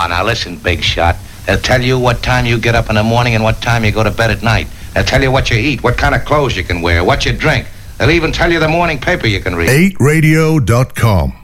Oh, now listen, big shot. They'll tell you what time you get up in the morning and what time you go to bed at night. They'll tell you what you eat, what kind of clothes you can wear, what you drink. They'll even tell you the morning paper you can read. 8radio.com